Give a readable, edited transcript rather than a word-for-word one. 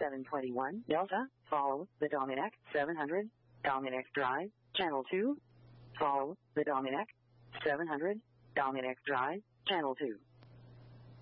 721 Delta, follow the Dominic 700, Dominic Drive, Channel 2. Follow the Dominic 700, Dominic Drive, Channel 2.